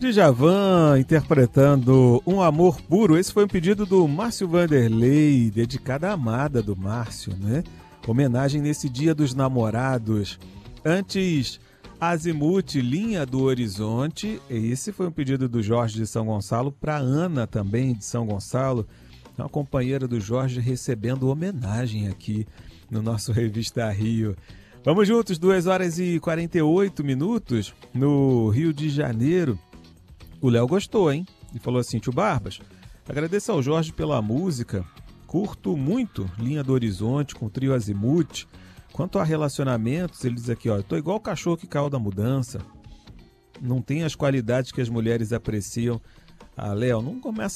Djavan interpretando Um Amor Puro. Esse foi um pedido do Márcio Vanderlei, dedicado à amada do Márcio, né? Homenagem nesse Dia dos Namorados. Antes, Azimuth, Linha do Horizonte. Esse foi um pedido do Jorge de São Gonçalo para Ana, também de São Gonçalo, uma companheira do Jorge, recebendo homenagem aqui no nosso Revista Rio. Vamos juntos, 2h48 no Rio de Janeiro. O Léo gostou, hein? E falou assim: tio Barbas, agradeço ao Jorge pela música, curto muito Linha do Horizonte com o trio Azimuth. Quanto a relacionamentos, ele diz aqui, ó, tô igual o cachorro que caiu da mudança, não tem as qualidades que as mulheres apreciam. Ah, Léo, não começa